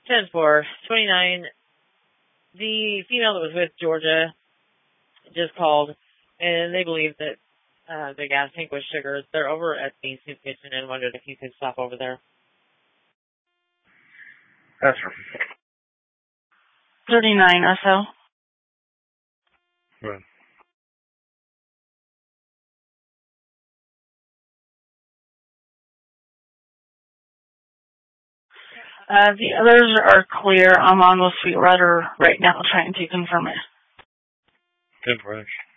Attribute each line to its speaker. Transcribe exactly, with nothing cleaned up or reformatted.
Speaker 1: ten four, twenty-nine. The female that was with Georgia just called, and they believe that uh, the gas tank was sugars. They're over at the soup kitchen and wondered if you could stop over there.
Speaker 2: That's her.
Speaker 3: thirty-nine or so.
Speaker 2: Right.
Speaker 3: Uh, the others are clear. I'm on with Sweet Rudder right now trying to confirm it.
Speaker 2: ten fresh.